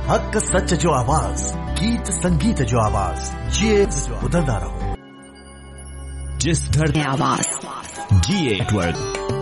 हक सच जो आवाज, गीत संगीत जो आवाज, ये बदलता रहो। जिस घर में आवाज, GA नेटवर्क।